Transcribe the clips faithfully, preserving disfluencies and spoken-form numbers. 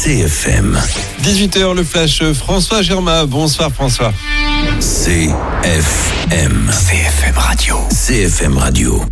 C F M. dix-huit heures, le flash François Germain. Bonsoir François. C F M. C F M Radio. C F M Radio.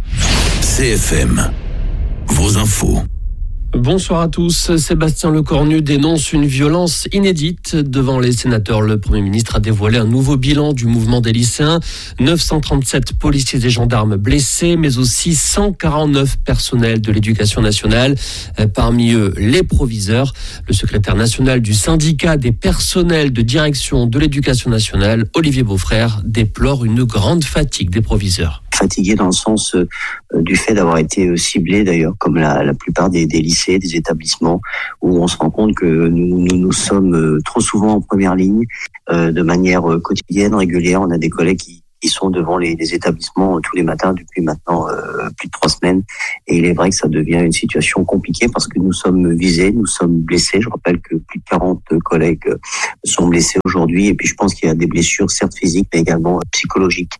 C F M. Vos infos. Bonsoir à tous. Sébastien Lecornu dénonce une violence inédite devant les sénateurs. Le Premier ministre a dévoilé un nouveau bilan du mouvement des lycéens. neuf cent trente-sept policiers et gendarmes blessés, mais aussi cent quarante-neuf personnels de l'éducation nationale. Parmi eux, les proviseurs. Le secrétaire national du syndicat des personnels de direction de l'éducation nationale, Olivier Beaufrère, déplore une grande fatigue des proviseurs. Fatigué dans le sens euh, du fait d'avoir été euh, ciblé d'ailleurs, comme la, la plupart des, des lycées, des établissements, où on se rend compte que nous nous, nous sommes euh, trop souvent en première ligne, euh, de manière euh, quotidienne, régulière. On a des collègues qui, qui sont devant les, les établissements euh, tous les matins depuis maintenant euh, plus de trois semaines. Et il est vrai que ça devient une situation compliquée parce que nous sommes visés, nous sommes blessés. Je rappelle que plus de quarante collègues euh, sont blessés aujourd'hui. Et puis je pense qu'il y a des blessures, certes physiques, mais également euh, psychologiques.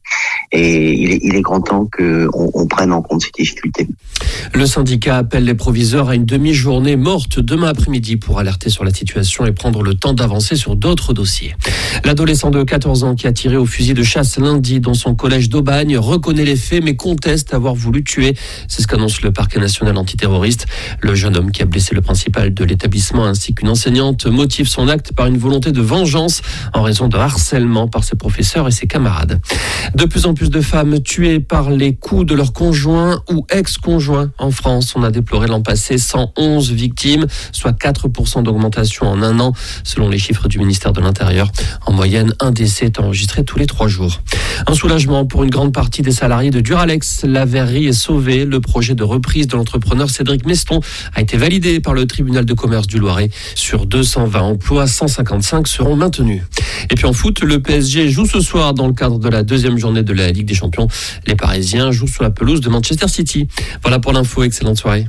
Et il est, il est grand temps qu'on on prenne en compte ces difficultés. Le syndicat appelle les proviseurs à une demi-journée morte demain après-midi pour alerter sur la situation et prendre le temps d'avancer sur d'autres dossiers. L'adolescent de quatorze ans qui a tiré au fusil de chasse lundi dans son collège d'Aubagne reconnaît les faits mais conteste avoir voulu tuer. C'est ce qu'annonce le parquet national antiterroriste. Le jeune homme qui a blessé le principal de l'établissement ainsi qu'une enseignante motive son acte par une volonté de vengeance en raison de harcèlement par ses professeurs et ses camarades. De plus en plus de femmes tuées par les coups de leur conjoint ou ex-conjoint en France. On a déploré l'an passé cent onze victimes, soit quatre pour cent d'augmentation en un an, selon les chiffres du ministère de l'Intérieur. En moyenne, un décès est enregistré tous les trois jours. Un soulagement pour une grande partie des salariés de Duralex. La verrerie est sauvée. Le projet de reprise de l'entrepreneur Cédric Meston a été validé par le tribunal de commerce du Loiret. Sur deux cent vingt emplois, cent cinquante-cinq seront maintenus. Et puis en foot, le P S G joue ce soir dans le cadre de la deuxième journée de la Ligue des Champions. Les Parisiens jouent sur la pelouse de Manchester City. Voilà pour l'info, excellente soirée.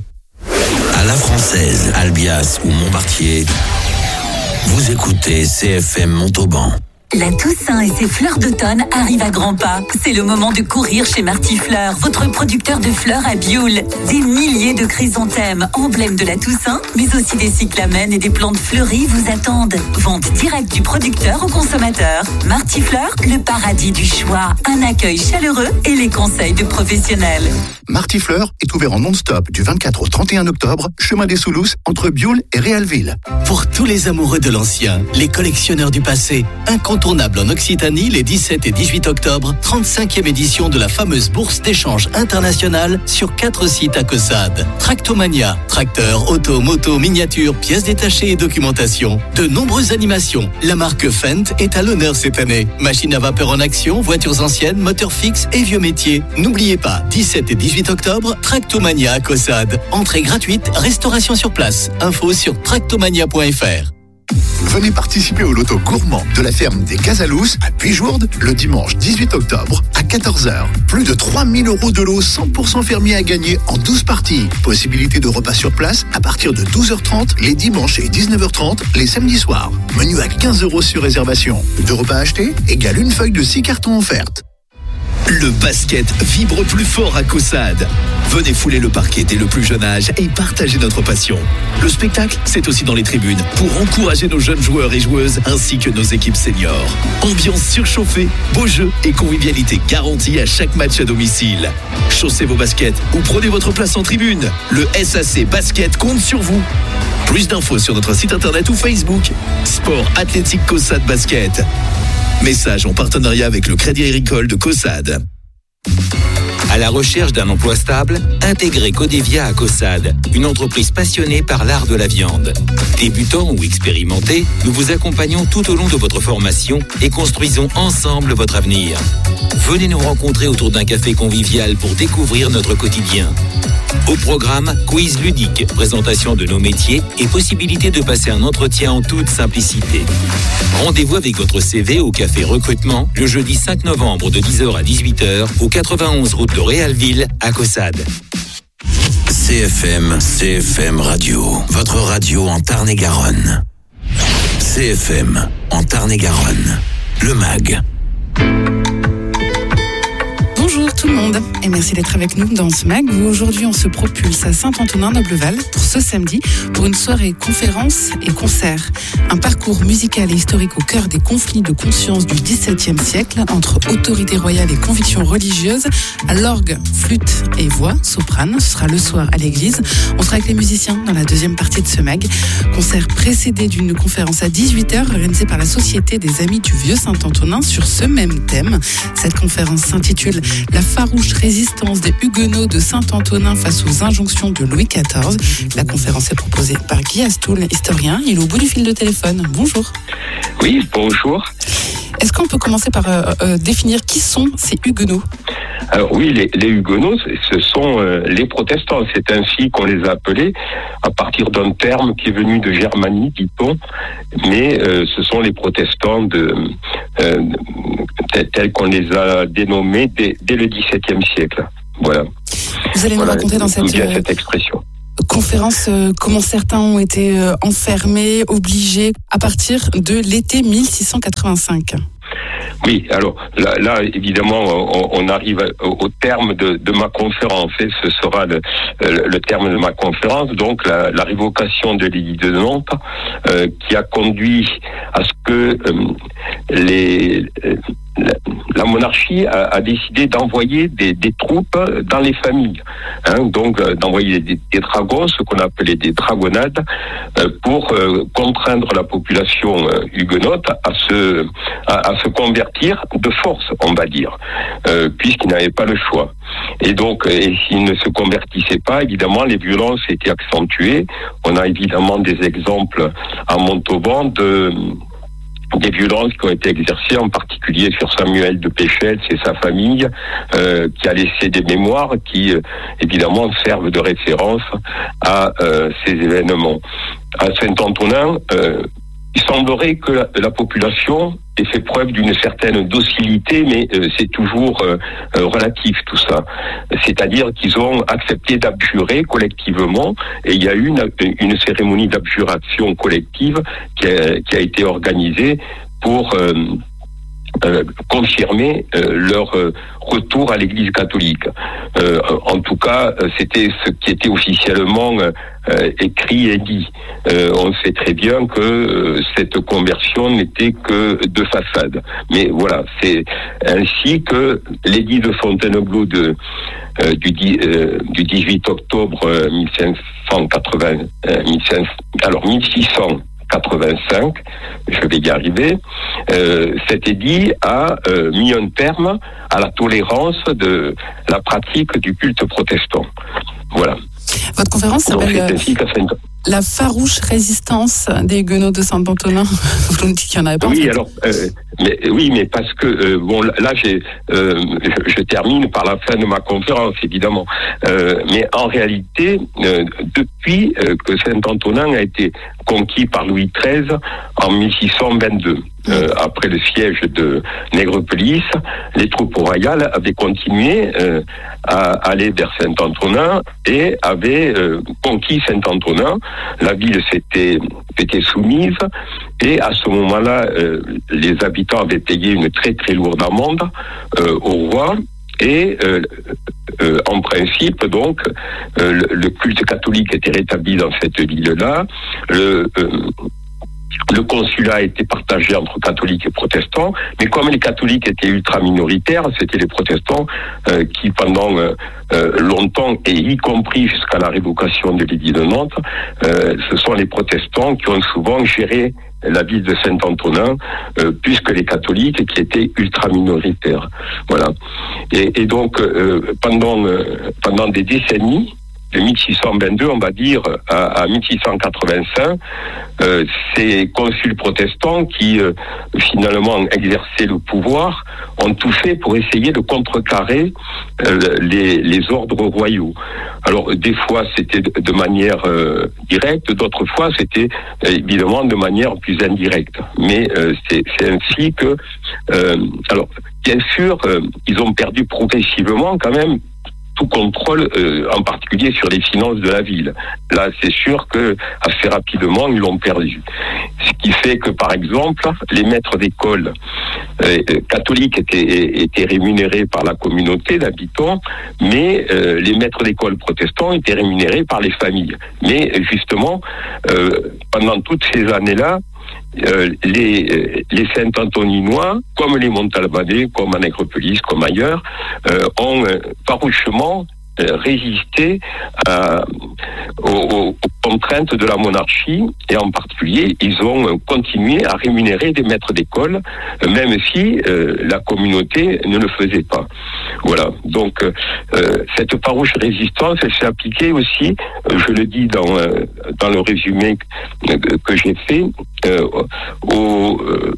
À la Française, Albias ou Montbartier, vous écoutez C F M Montauban. La Toussaint et ses fleurs d'automne arrivent à grands pas. C'est le moment de courir chez Marty Fleurs, votre producteur de fleurs à Bioul. Des milliers de chrysanthèmes, emblèmes de la Toussaint, mais aussi des cyclamènes et des plantes fleuries vous attendent. Vente directe du producteur au consommateur. Marty Fleurs, le paradis du choix. Un accueil chaleureux et les conseils de professionnels. Marty Fleurs est ouvert en non-stop du vingt-quatre au trente et un octobre, chemin des Soulous, entre Bioul et Réalville. Pour tous les amoureux de l'ancien, les collectionneurs du passé, incontournable en Occitanie les dix-sept et dix-huit octobre, trente-cinquième édition de la fameuse bourse d'échange internationale sur quatre sites à Caussade. Tractomania, tracteurs, auto, moto, miniatures, pièces détachées et documentation. De nombreuses animations. La marque Fendt est à l'honneur cette année. Machines à vapeur en action, voitures anciennes, moteurs fixes et vieux métiers. N'oubliez pas, dix-sept et dix-huit octobre, Tractomania à Caussade. Entrée gratuite, restauration sur place. Info sur tractomania point f r. Venez participer au loto gourmand de la ferme des Casalous à Puijourde le dimanche dix-huit octobre à quatorze heures. Plus de trois mille euros de lot cent pour cent fermier à gagner en douze parties. Possibilité de repas sur place à partir de douze heures trente les dimanches et dix-neuf heures trente les samedis soirs. Menu à quinze euros sur réservation. Deux repas achetés égale une feuille de six cartons offertes. Le basket vibre plus fort à Caussade. Venez fouler le parquet dès le plus jeune âge et partagez notre passion. Le spectacle, c'est aussi dans les tribunes pour encourager nos jeunes joueurs et joueuses ainsi que nos équipes seniors. Ambiance surchauffée, beaux jeux et convivialité garantie à chaque match à domicile. Chaussez vos baskets ou prenez votre place en tribune. Le S A C Basket compte sur vous. Plus d'infos sur notre site internet ou Facebook. Sport Athlétique Caussade Basket. Message en partenariat avec le Crédit Agricole de Caussade. À la recherche d'un emploi stable, intégrez Codevia à Caussade, une entreprise passionnée par l'art de la viande. Débutants ou expérimentés, nous vous accompagnons tout au long de votre formation et construisons ensemble votre avenir. Venez nous rencontrer autour d'un café convivial pour découvrir notre quotidien. Au programme, quiz ludique, présentation de nos métiers et possibilité de passer un entretien en toute simplicité. Rendez-vous avec votre C V au Café Recrutement le jeudi cinq novembre de dix heures à dix-huit heures au quatre-vingt-onze route de Réalville à Caussade. C F M, C F M Radio, votre radio en Tarn-et-Garonne. C F M en Tarn-et-Garonne, le M A G. Bonjour tout le monde. monde et merci d'être avec nous dans ce mag où aujourd'hui on se propulse à Saint-Antonin-Nobleval pour ce samedi pour une soirée conférence et concert. Un parcours musical et historique au cœur des conflits de conscience du dix-septième siècle entre autorité royale et convictions religieuses, à l'orgue, flûte et voix, soprane. Ce sera le soir à l'église. On sera avec les musiciens dans la deuxième partie de ce mag. Concert précédé d'une conférence à dix-huit heures organisée par la Société des Amis du Vieux Saint-Antonin sur ce même thème. Cette conférence s'intitule « La farouche résistance des Huguenots de Saint-Antonin face aux injonctions de Louis quatorze ». La conférence est proposée par Guy Astoul, historien. Il est au bout du fil de téléphone. Bonjour. Oui, bonjour. Est-ce qu'on peut commencer par euh, euh, définir qui sont ces Huguenots ? Alors oui, les, les Huguenots, ce sont euh, les protestants. C'est ainsi qu'on les a appelés, à partir d'un terme qui est venu de Germanie, dit-on. Mais euh, ce sont les protestants de, euh, tels qu'on les a dénommés dès, dès le dix-septième siècle. Voilà. Vous allez nous voilà, raconter dans cette, euh, cette expression. conférence euh, comment certains ont été euh, enfermés, obligés, à partir de l'été mille six cent quatre-vingt-cinq. Oui, alors là, là évidemment, on, on arrive au, au terme de, de ma conférence, et ce sera le, le terme de ma conférence, donc la, la révocation de l'édit de Nantes, euh, qui a conduit à ce que euh, les, la, la monarchie a, a décidé d'envoyer des, des troupes dans les familles, hein, donc euh, d'envoyer des, des dragons, ce qu'on appelait des dragonnades, euh, pour euh, contraindre la population euh, huguenote à se, à, à se convertir de force, on va dire, euh, puisqu'ils n'avaient pas le choix. Et donc, et s'ils ne se convertissaient pas, évidemment, les violences étaient accentuées. On a évidemment des exemples à Montauban de des violences qui ont été exercées, en particulier sur Samuel de Péchels et sa famille, euh, qui a laissé des mémoires qui, euh, évidemment, servent de référence à euh, ces événements. À Saint-Antonin, euh, il semblerait que la, la population ait fait preuve d'une certaine docilité, mais euh, c'est toujours euh, euh, relatif tout ça. C'est-à-dire qu'ils ont accepté d'abjurer collectivement, et il y a eu une, une cérémonie d'abjuration collective qui a, qui a été organisée pour euh, euh, confirmer euh, leur euh, retour à l'Église catholique. Euh, en tout cas, c'était ce qui était officiellement euh, écrit et dit. Euh, on sait très bien que euh, cette conversion n'était que de façade. Mais voilà, c'est ainsi que l'édit de Fontainebleau de, euh, du, euh, du dix-huit octobre euh, mille cinq cent quatre-vingts, euh, mille cinq cents, alors mille six cent quatre-vingt-cinq, je vais y arriver, euh, cet édit a euh, mis un terme à la tolérance de la pratique du culte protestant. Voilà. Votre conférence s'appelle euh, La farouche résistance des Huguenots de Saint-Antonin. Vous nous dites qu'il y en avait pas. Oui, en fait. alors, euh, mais, oui, mais parce que, euh, bon, là, j'ai, euh, je, je termine par la fin de ma conférence, évidemment. Euh, mais en réalité, euh, depuis euh, que Saint-Antonin a été conquis par Louis treize en mille six cent vingt-deux, euh, après le siège de Nègrepelisse, les troupes royales avaient continué euh, à aller vers Saint-Antonin et avaient euh, conquis Saint-Antonin. La ville s'était était soumise et à ce moment-là, euh, les habitants avaient payé une très très lourde amende euh, au roi. Et euh, euh, en principe, donc, euh, le, le culte catholique était rétabli dans cette ville-là. Le, euh, le consulat était partagé entre catholiques et protestants, mais comme les catholiques étaient ultra minoritaires, c'était les protestants euh, qui, pendant euh, euh, longtemps, et y compris jusqu'à la révocation de l'édit de Nantes, euh, ce sont les protestants qui ont souvent géré la ville de Saint-Antonin, euh, plus que les catholiques qui étaient ultra minoritaires. Voilà. Et, et donc, euh, pendant, euh, pendant des décennies, de mille six cent vingt-deux, on va dire, à, à mille six cent quatre-vingt-cinq, euh, ces consuls protestants qui, euh, finalement, exerçaient le pouvoir, ont tout fait pour essayer de contrecarrer euh, les, les ordres royaux. Alors, des fois, c'était de, de manière euh, directe, d'autres fois, c'était euh, évidemment de manière plus indirecte. Mais euh, c'est, c'est ainsi que... Euh, alors, bien sûr, euh, ils ont perdu progressivement, quand même, tout contrôle, euh, en particulier sur les finances de la ville. Là, c'est sûr que assez rapidement, ils l'ont perdu. Ce qui fait que, par exemple, les maîtres d'école euh, catholiques étaient, étaient rémunérés par la communauté d'habitants, mais euh, les maîtres d'école protestants étaient rémunérés par les familles. Mais justement, euh, pendant toutes ces années-là, Euh, les, les Saint-Antoninois, comme les Montalbanais, comme à Nègrepelisse, comme ailleurs, euh, ont euh, farouchement euh, résisté à, aux, aux contraintes de la monarchie, et en particulier, ils ont continué à rémunérer des maîtres d'école, même si euh, la communauté ne le faisait pas. Voilà. Donc, euh, cette farouche résistance, elle s'est appliquée aussi, euh, je le dis dans, euh, dans le résumé que, que j'ai fait, euh, au, euh,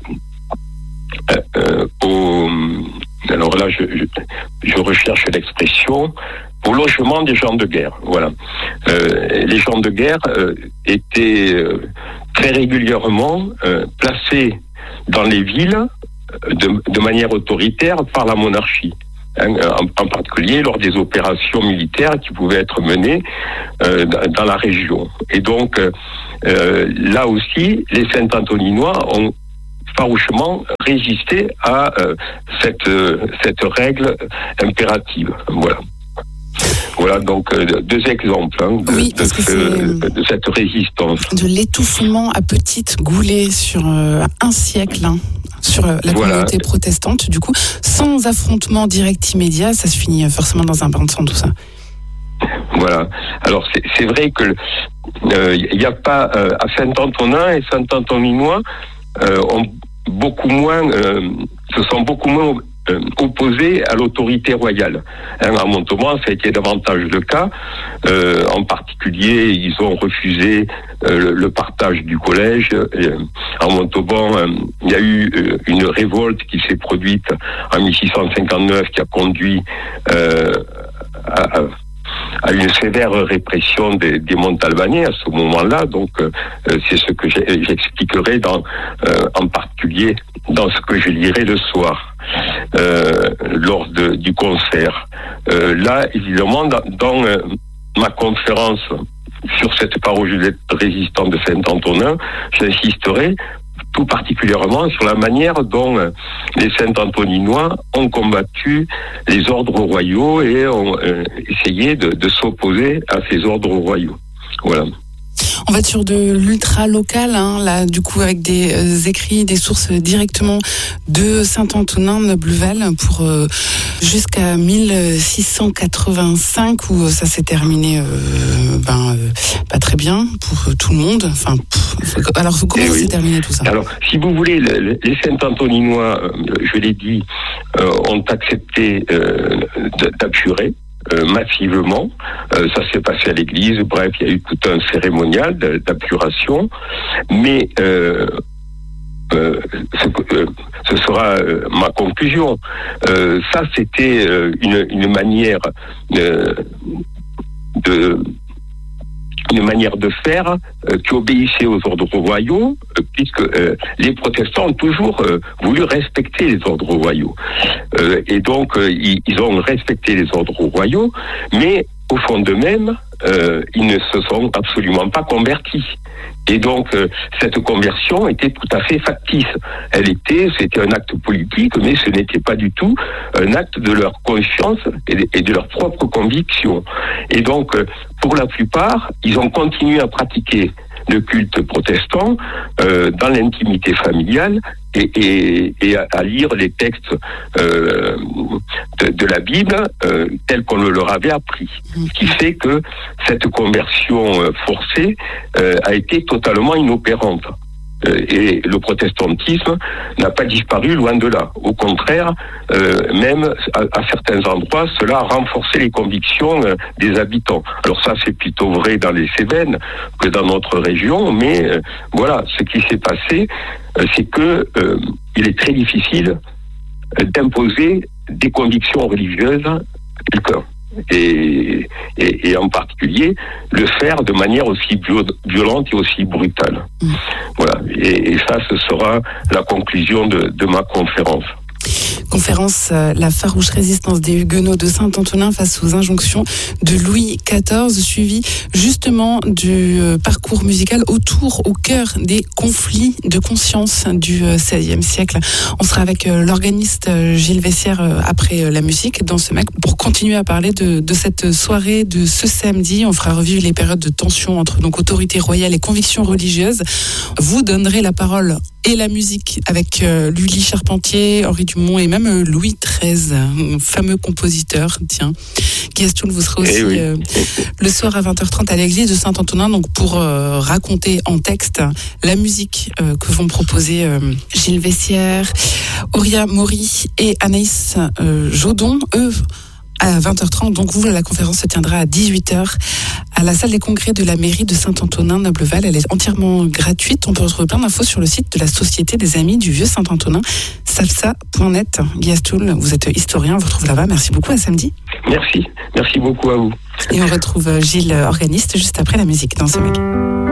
euh, au, alors là, je, je, je recherche l'expression, au logement des gens de guerre. Voilà. Euh, les gens de guerre euh, étaient euh, très régulièrement euh, placés dans les villes de, de manière autoritaire par la monarchie. Hein, en, en particulier lors des opérations militaires qui pouvaient être menées euh, dans la région. Et donc, euh, là aussi, les Saint-Antoninois ont farouchement résisté à euh, cette, euh, cette règle impérative. Voilà. Voilà donc euh, deux exemples hein, de, oui, de, ce, de cette résistance. De l'étouffement à petites goulées sur euh, un siècle, hein, sur la communauté voilà. protestante, du coup, sans affrontement direct immédiat, ça se finit forcément dans un bain de sang, tout ça. Voilà. Alors c'est, c'est vrai que il euh, n'y a pas euh, à Saint-Antonin et Saint-Antoninois euh, ont beaucoup moins, euh, se sont beaucoup moins Euh, opposés à l'autorité royale. Hein, à Montauban, ça a été davantage le cas. Euh, en particulier, ils ont refusé euh, le, le partage du collège. Euh, à Montauban, euh, il y a eu euh, une révolte qui s'est produite en mille six cent cinquante-neuf qui a conduit euh, à, à une sévère répression des, des Montalbanais à ce moment-là. Donc, euh, c'est ce que j'expliquerai dans, euh, en particulier dans ce que je lirai le soir. Euh, lors de, du concert. Euh, là, évidemment, dans, dans euh, ma conférence sur cette farouche résistance de Saint-Antonin, j'insisterai tout particulièrement sur la manière dont euh, les Saint-Antoninois ont combattu les ordres royaux et ont euh, essayé de, de s'opposer à ces ordres royaux. Voilà. On va être sur de l'ultra local, hein, là, du coup, avec des euh, écrits, des sources directement de Saint-Antonin, Nobleval, pour euh, jusqu'à mille six cent quatre-vingt-cinq, où ça s'est terminé, euh, ben, euh, pas très bien pour euh, tout le monde. Enfin, pff, alors, comment ça s'est terminé tout ça ? Alors, si vous voulez, le, les Saint-Antoninois, euh, je l'ai dit, euh, ont accepté euh, d'abjurer. Euh, massivement, euh, ça s'est passé à l'église, bref, il y a eu tout un cérémonial d'abjuration, mais euh, euh, ce, euh, ce sera euh, ma conclusion. Euh, ça, c'était euh, une, une manière euh, de une manière de faire euh, qui obéissait aux ordres royaux, euh, puisque euh, les protestants ont toujours euh, voulu respecter les ordres royaux. Euh, et donc, euh, ils, ils ont respecté les ordres royaux, mais au fond d'eux-mêmes, euh, ils ne se sont absolument pas convertis. Et donc, euh, cette conversion était tout à fait factice. Elle était, c'était un acte politique, mais ce n'était pas du tout un acte de leur conscience et de, et de leur propre conviction. Et donc, euh, pour la plupart, ils ont continué à pratiquer le culte protestant euh, dans l'intimité familiale et, et, et à, à lire les textes euh, de, de la Bible euh, tels qu'on le leur avait appris. Ce qui fait que cette conversion euh, forcée euh, a été totalement inopérante. Euh, et le protestantisme n'a pas disparu, loin de là. Au contraire, euh, même à, à certains endroits, cela a renforcé les convictions euh, des habitants. Alors ça, c'est plutôt vrai dans les Cévennes que dans notre région, mais euh, voilà, ce qui s'est passé, euh, c'est que euh, il est très difficile euh, d'imposer des convictions religieuses à quelqu'un. Et, et, et en particulier le faire de manière aussi violente et aussi brutale. Mmh. Voilà. Et, et ça, ce sera la conclusion de, de ma conférence. Conférence euh, La farouche résistance des Huguenots de Saint-Antonin face aux injonctions de Louis quatorze, suivi justement du euh, parcours musical autour, au cœur des conflits de conscience du euh, seizième siècle. On sera avec euh, l'organiste euh, Gilles Vessière euh, après euh, la musique dans ce M A C pour continuer à parler de, de cette soirée de ce samedi. On fera revivre les périodes de tension entre donc autorité royale et convictions religieuses. Vous donnerez la parole et la musique avec euh, Lully Charpentier, Henri Dumont et même euh, Louis treize, un fameux compositeur. Tiens, Guy Astoul, vous serez aussi oui. euh, le soir à vingt heures trente à l'église de Saint-Antonin, donc pour euh, raconter en texte la musique euh, que vont proposer euh, Gilles Vessière, Auria Maury et Anaïs euh, Jodon, eux à vingt heures trente. Donc vous, la conférence se tiendra à dix-huit heures à la salle des congrès de la mairie de Saint-Antonin-Nobleval. Elle est entièrement gratuite. On peut retrouver plein d'infos sur le site de la Société des Amis du Vieux Saint-Antonin, salsa point net. Guy Astoul, vous êtes historien, on vous retrouve là-bas. Merci beaucoup, à samedi. Merci, merci beaucoup à vous. Et on retrouve Gilles, organiste, juste après la musique dans ce M A C.